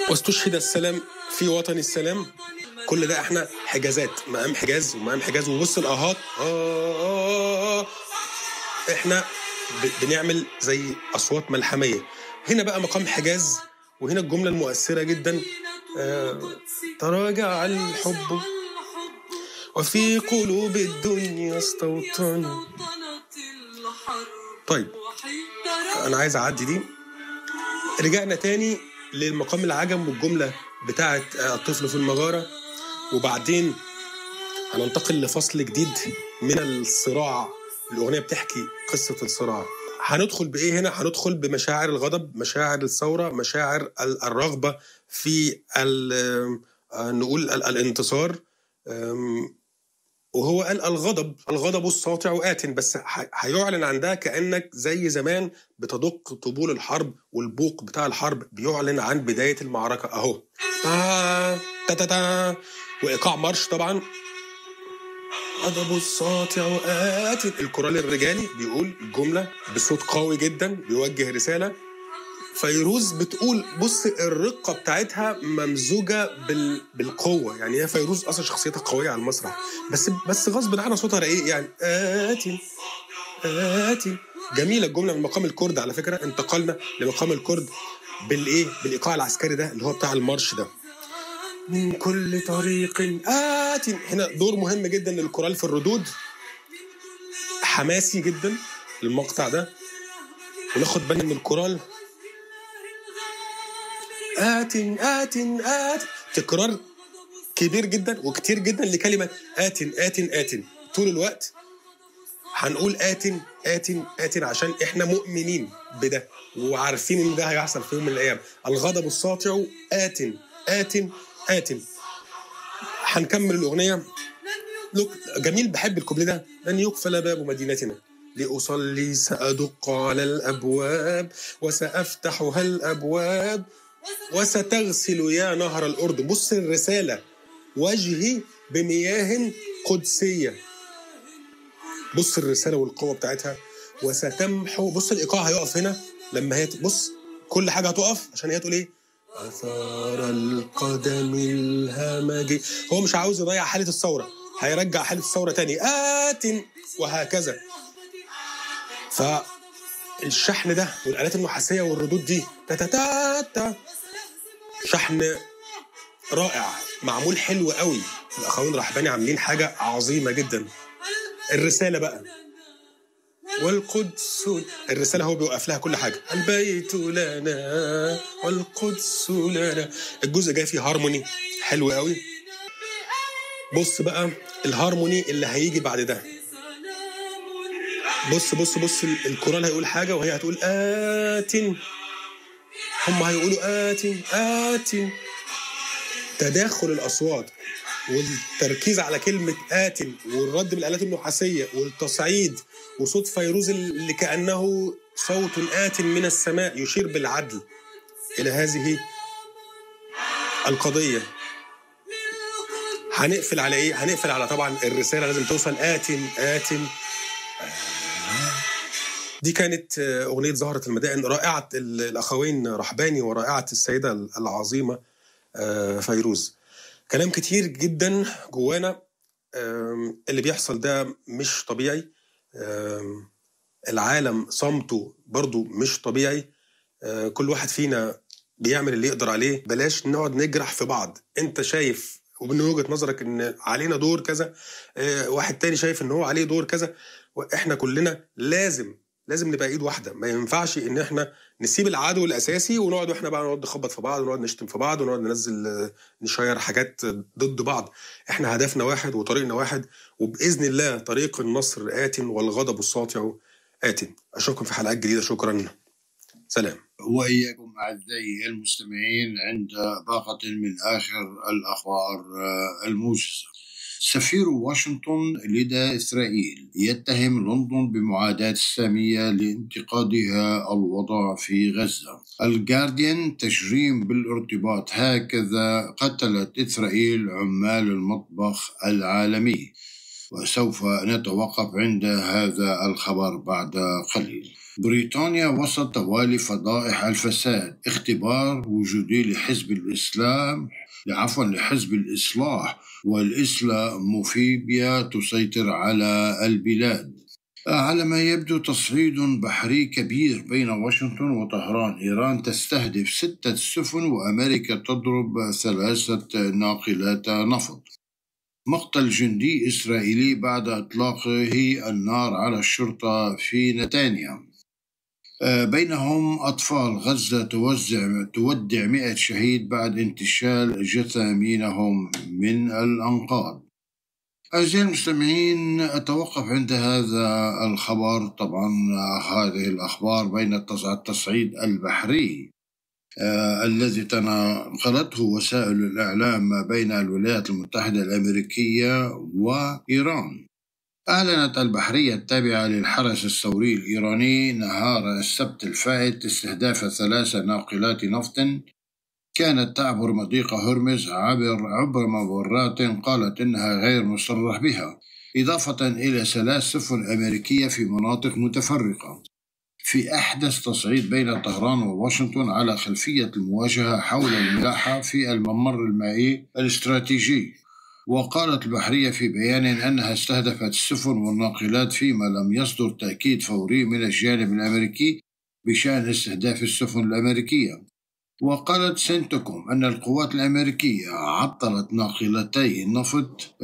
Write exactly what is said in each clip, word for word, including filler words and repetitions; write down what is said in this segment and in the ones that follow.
واستشهد السلام في وطن السلام. كل ده احنا حجازات، مقام حجاز ومقام حجاز. وبص الاهات آه آه آه. احنا بنعمل زي اصوات ملحميه. هنا بقى مقام حجاز، وهنا الجمله المؤثره جدا آه تراجع الحب وفي قلوب الدنيا استوطن. طيب انا عايز اعدي دي. رجعنا تاني للمقام العجم والجمله بتاعه الطفل في المغاره، وبعدين هننتقل لفصل جديد من الصراع. الأغنية بتحكي قصة الصراع. هندخل بإيه هنا؟ هندخل بمشاعر الغضب، مشاعر الثورة، مشاعر الرغبة في نقول الانتصار. وهو قال الغضب الغضب الساطع آت، بس هيعلن عن ده كأنك زي زمان بتدق طبول الحرب، والبوق بتاع الحرب بيعلن عن بداية المعركة أهو. تا تا تا وإيقاع مارش طبعا. غضب الساطع آت. الكورال الرجالي بيقول الجملة بصوت قوي جدا، بيوجه رسالة. فيروز بتقول بص الرقة بتاعتها ممزوجة بال... بالقوة. يعني هي فيروز أصلا شخصيتها قوية على المسرح، بس بس غصب عنها صوتها رقيق. يعني آتي آتي. جميلة الجملة من مقام الكرد. على فكرة انتقلنا لمقام الكرد بالإيه؟ بالإيقاع العسكري ده اللي هو بتاع المارش ده. من كل طريق آت. هنا دور مهم جدا للكورال في الردود، حماسي جدا المقطع ده. وناخد بالنا من الكورال آت آت آت، تكرار كبير جدا وكتير جدا لكلمة آت آت آت طول الوقت. هنقول آت آت آت عشان احنا مؤمنين بده وعارفين ان ده هيحصل في يوم من الايام. الغضب الساطع آت آت آت. هنكمل الأغنية. جميل، بحب الكوبليه ده. لن يقفل باب مدينتنا لأصلي سأدق على الأبواب وسأفتحها الأبواب وستغسل يا نهر الأردن. بص الرسالة، وجهي بمياه قدسية. بص الرسالة والقوة بتاعتها. وستمحو، بص الإيقاع هيقف هنا لما هي بص كل حاجة هتقف عشان هي تقول إيه؟ أثار القدم الهمجي. هو مش عاوز يضيع حالة الثورة، هيرجع حالة الثورة تاني آت وهكذا. فالشحن ده والآلات النحاسية والردود دي تتتاتا، شحن رائع معمول حلو قوي. الأخوين رحباني عاملين حاجة عظيمة جدا. الرسالة بقى والقدس، الرسالة هو بيوقف لها كل حاجة. البيت لنا والقدس لنا. الجزء جاي فيه هارموني حلو قوي. بص بقى الهارموني اللي هيجي بعد ده. بص بص بص الكورال هيقول حاجة وهي هتقول آت، هم هيقولوا آت آت. تداخل الأصوات والتركيز على كلمة آت والرد بالآلات النحاسية والتصعيد وصوت فيروز اللي كأنه صوت آت من السماء يشير بالعدل إلى هذه القضية. هنقفل على إيه؟ هنقفل على طبعا الرسالة لازم توصل آت آت. دي كانت أغنية زهرة المدائن، رائعة الأخوين رحباني ورائعة السيدة العظيمة فيروز. كلام كتير جدا جوانا. اللي بيحصل ده مش طبيعي. العالم صمته برضو مش طبيعي. كل واحد فينا بيعمل اللي يقدر عليه. بلاش نقعد نجرح في بعض. انت شايف ومن وجهة نظرك ان علينا دور كذا، واحد تاني شايف ان هو عليه دور كذا، واحنا كلنا لازم لازم نبقى ايد واحدة. ما ينفعش ان احنا نسيب العدو الاساسي ونقعد واحنا بقى نقعد نخبط في بعض ونقعد نشتم في بعض ونقعد ننزل نشير حاجات ضد بعض. احنا هدفنا واحد وطريقنا واحد، وباذن الله طريق النصر آت والغضب الساطع آت. اشوفكم في حلقات جديدة. شكرا، سلام. وإياكم أعزائي المستمعين عند باقة من آخر الأخبار الموجزة. سفير واشنطن لدى إسرائيل يتهم لندن بمعاداة السامية لانتقادها الوضع في غزة. الجارديان تشريم بالارتباط، هكذا قتلت إسرائيل عمال المطبخ العالمي. وسوف نتوقف عند هذا الخبر بعد قليل. بريطانيا وسط توالي فضائح الفساد، اختبار وجودي لحزب الإسلام عفوا لحزب الإصلاح والإسلاموفوبيا تسيطر على البلاد. على ما يبدو تصعيد بحري كبير بين واشنطن وطهران. إيران تستهدف ستة سفن وأمريكا تضرب ثلاثة ناقلات نفط. مقتل جندي إسرائيلي بعد إطلاقه النار على الشرطة في نتانيا. بينهم أطفال غزة توزع تودع مئة شهيد بعد انتشال جثامينهم من الأنقاض. أعزائي المستمعين، أتوقف عند هذا الخبر. طبعا هذه الأخبار بين التصعيد البحري آه الذي تناقلته وسائل الإعلام ما بين الولايات المتحدة الأمريكية وإيران. أعلنت البحرية التابعة للحرس الثوري الإيراني نهار السبت الفائت استهداف ثلاث ناقلات نفط كانت تعبر مضيق هرمز عبر عبر ممرات قالت إنها غير مصرح بها، إضافة إلى ثلاث سفن أمريكية في مناطق متفرقة. في أحدث تصعيد بين طهران وواشنطن على خلفية المواجهة حول الملاحة في الممر المائي الاستراتيجي. وقالت البحرية في بيان أنها استهدفت السفن والناقلات فيما لم يصدر تأكيد فوري من الجانب الأمريكي بشأن استهداف السفن الأمريكية. وقالت سنتكوم أن القوات الأمريكية عطلت ناقلتي نفط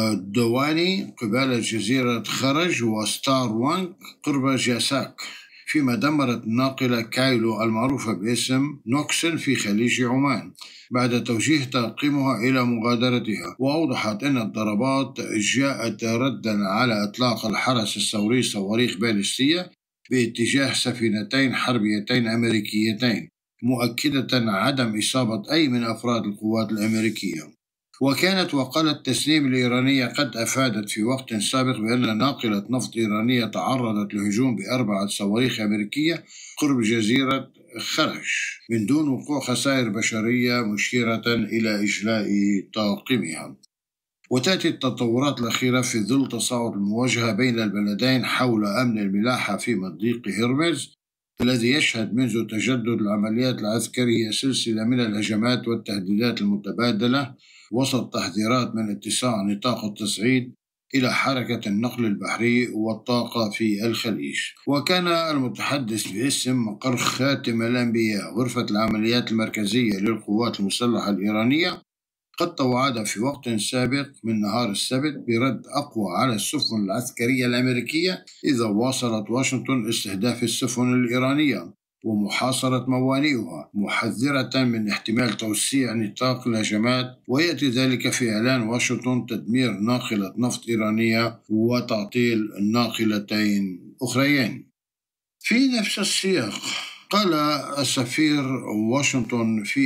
دواني قبالة جزيرة خرج وستار وانك قرب جاساك، فيما دمرت ناقلة كايلو المعروفة باسم نوكسن في خليج عمان بعد توجيه طاقمها إلى مغادرتها. وأوضحت أن الضربات جاءت ردا على إطلاق الحرس الثوري صواريخ باليستية باتجاه سفينتين حربيتين أمريكيتين، مؤكدة عدم إصابة أي من أفراد القوات الأمريكية. وكانت وقالة التسنيم الإيرانية قد أفادت في وقت سابق بأن ناقلة نفط إيرانية تعرضت لهجوم بأربعة صواريخ أمريكية قرب جزيرة خرج من دون وقوع خسائر بشرية، مشيرة إلى إجلاء طاقمها. وتأتي التطورات الأخيرة في ظل تصاعد المواجهة بين البلدين حول أمن الملاحة في مضيق هرمز الذي يشهد منذ تجدد العمليات العسكرية سلسلة من الهجمات والتهديدات المتبادلة وسط تحذيرات من اتساع نطاق التصعيد إلى حركة النقل البحري والطاقة في الخليج. وكان المتحدث باسم مقر خاتم الأنبياء غرفة العمليات المركزية للقوات المسلحة الإيرانية قد توعد في وقت سابق من نهار السبت برد أقوى على السفن العسكرية الأمريكية إذا واصلت واشنطن استهداف السفن الإيرانية ومحاصرة موانئها، محذرة من احتمال توسيع نطاق الهجمات. ويأتي ذلك في إعلان واشنطن تدمير ناقلة نفط إيرانية وتعطيل ناقلتين أخريين. في نفس السياق قال السفير واشنطن في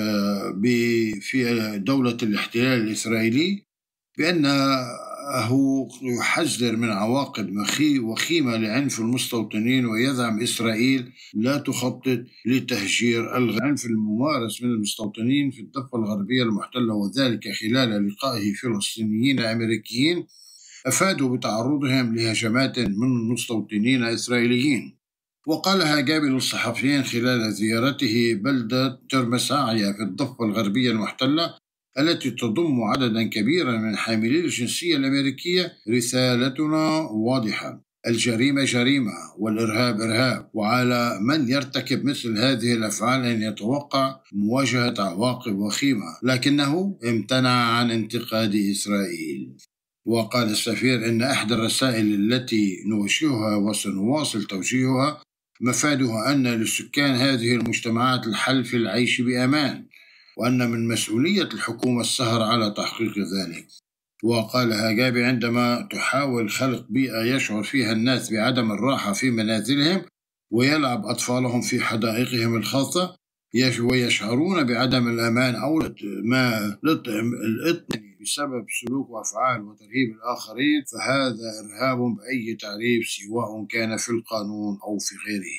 في دولة الاحتلال الإسرائيلي بأنه يحذر من عواقب وخيمة لعنف المستوطنين، ويزعم إسرائيل لا تخطط لتهجير العنف الممارس من المستوطنين في الضفة الغربية المحتلة، وذلك خلال لقائه فلسطينيين أمريكيين أفادوا بتعرضهم لهجمات من مستوطنين إسرائيليين. وقال هاجابي للصحفيين خلال زيارته بلدة ترمساعية في الضفة الغربية المحتلة التي تضم عددا كبيرا من حاملي الجنسية الأمريكية: رسالتنا واضحة، الجريمة جريمة والإرهاب إرهاب، وعلى من يرتكب مثل هذه الأفعال أن يتوقع مواجهة عواقب وخيمة، لكنه امتنع عن انتقاد إسرائيل. وقال السفير إن إحدى الرسائل التي نوجهها وسنواصل توجيهها مفادها أن لسكان هذه المجتمعات الحل في العيش بأمان، وأن من مسؤولية الحكومة السهر على تحقيق ذلك. وقال هاجابي عندما تحاول خلق بيئة يشعر فيها الناس بعدم الراحة في منازلهم ويلعب أطفالهم في حدائقهم الخاصة ويشعرون بعدم الأمان أو ما الإطمئنان بسبب سلوك وأفعال وترهيب الآخرين، فهذا إرهاب بأي تعريف سواء كان في القانون أو في غيره.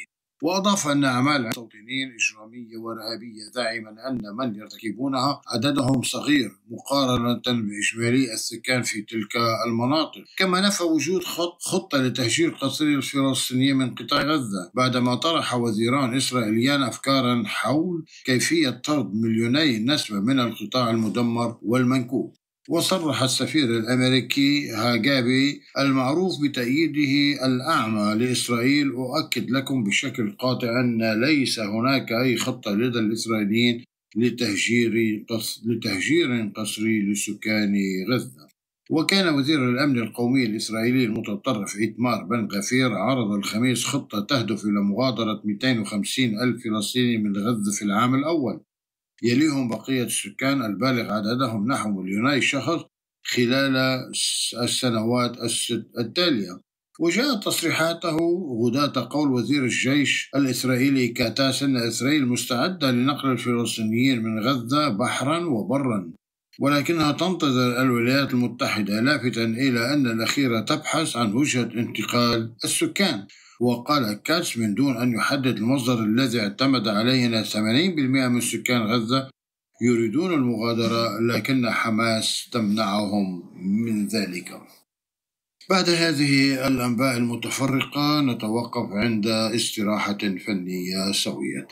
وأضاف أن أعمال المستوطنين إجرامية وإرهابية، زاعما أن من يرتكبونها عددهم صغير مقارنة بإجمالي السكان في تلك المناطق. كما نفى وجود خط خطة لتهجير قسري الفلسطينيين من قطاع غزة، بعدما طرح وزيران إسرائيليان أفكارا حول كيفية طرد مليوني نسمة من القطاع المدمر والمنكوب. وصرح السفير الأمريكي هاجابي المعروف بتأييده الأعمى لإسرائيل: أؤكد لكم بشكل قاطع أن ليس هناك أي خطة لدى الإسرائيليين لتهجير لتهجير قسري لسكان غزة. وكان وزير الأمن القومي الإسرائيلي المتطرف إيتمار بن غفير عرض الخميس خطة تهدف إلى مغادرة مئتين وخمسين ألف فلسطيني من غزة في العام الأول، يليهم بقية السكان البالغ عددهم نحو مليوني شخص خلال السنوات الست التالية. وجاءت تصريحاته غداة قول وزير الجيش الإسرائيلي كاتاس أن إسرائيل مستعدة لنقل الفلسطينيين من غزة بحرا وبرا، ولكنها تنتظر الولايات المتحدة، لافتا إلى أن الأخيرة تبحث عن وجهة انتقال السكان. وقال كاتس من دون أن يحدد المصدر الذي اعتمد عليه أن ثمانين بالمئة من سكان غزة يريدون المغادرة، لكن حماس تمنعهم من ذلك. بعد هذه الأنباء المتفرقة نتوقف عند استراحة فنية سوية.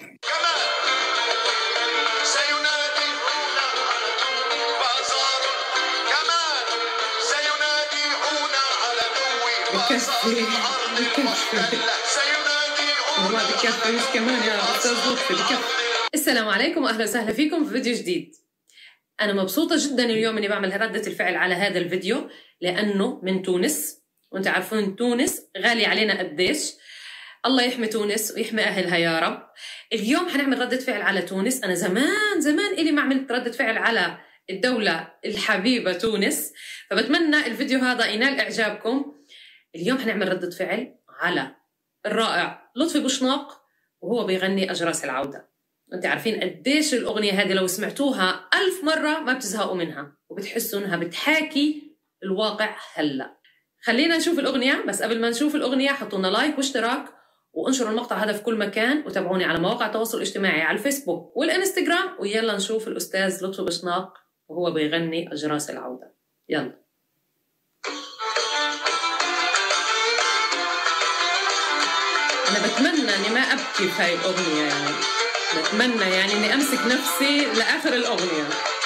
بكفي بكفي والله بكفي، مش كمان يا أستاذ لطفي بكفي. السلام عليكم وأهلا وسهلا فيكم في فيديو جديد. أنا مبسوطة جدا اليوم إني بعمل ردة الفعل على هذا الفيديو، لأنه من تونس، وأنت عارفون تونس غالي علينا قديش. الله يحمي تونس ويحمي أهلها يا رب. اليوم حنعمل ردة فعل على تونس. أنا زمان زمان إلي ما عملت ردة فعل على الدولة الحبيبة تونس، فبتمنى الفيديو هذا ينال إعجابكم. اليوم حنعمل ردة فعل على الرائع لطفي بوشناق وهو بيغني أجراس العودة. أنت عارفين قديش الأغنية هذه لو سمعتوها ألف مرة ما بتزهقوا منها، وبتحسوا إنها بتحاكي الواقع هلأ. خلينا نشوف الأغنية، بس قبل ما نشوف الأغنية حطونا لايك واشتراك وانشروا المقطع هذا في كل مكان، وتابعوني على مواقع التواصل الاجتماعي على الفيسبوك والإنستغرام. ويلا نشوف الأستاذ لطفي بوشناق وهو بيغني أجراس العودة. يلا. أنا بتمنى إني ما أبكي في هاي الأغنية، يعني بتمنى يعني إني أمسك نفسي لآخر الأغنية.